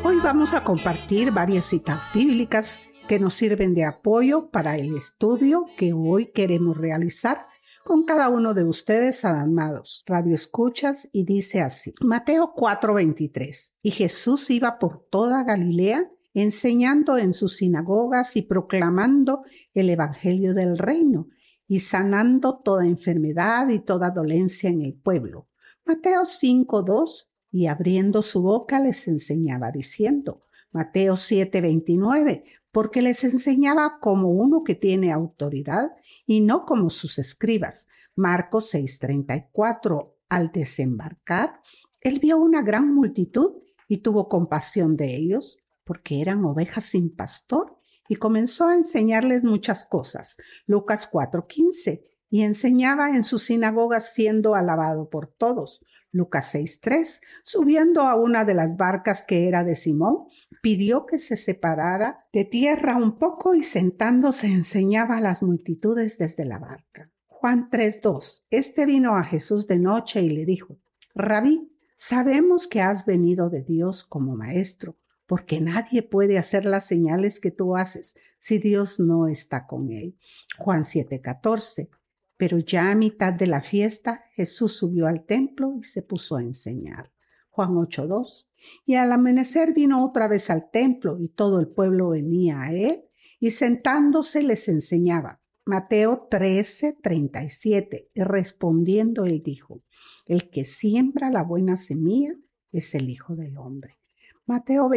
Hoy vamos a compartir varias citas bíblicas que nos sirven de apoyo para el estudio que hoy queremos realizar con cada uno de ustedes, amados radioescuchas, y dice así. Mateo 4:23. Y Jesús iba por toda Galilea, enseñando en sus sinagogas y proclamando el evangelio del reino, y sanando toda enfermedad y toda dolencia en el pueblo. Mateo 5:2. Y abriendo su boca les enseñaba diciendo. Mateo 7:29. Porque les enseñaba como uno que tiene autoridad y no como sus escribas. Marcos 6:34. Al desembarcar, él vio una gran multitud y tuvo compasión de ellos, porque eran ovejas sin pastor, y comenzó a enseñarles muchas cosas. Lucas 4:15. Y enseñaba en su sinagoga siendo alabado por todos. Lucas 6:3. Subiendo a una de las barcas que era de Simón, pidió que se separara de tierra un poco y sentándose enseñaba a las multitudes desde la barca. Juan 3:2. Este vino a Jesús de noche y le dijo: Rabí, sabemos que has venido de Dios como maestro, porque nadie puede hacer las señales que tú haces si Dios no está con él. Juan 7:14. Pero ya a mitad de la fiesta, Jesús subió al templo y se puso a enseñar. Juan 8:2. Y al amanecer vino otra vez al templo y todo el pueblo venía a él y sentándose les enseñaba. Mateo 13:37. Y respondiendo él dijo: El que siembra la buena semilla es el Hijo del Hombre. Mateo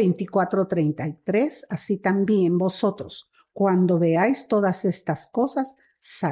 24:33. Así también vosotros, cuando veáis todas estas cosas, sabed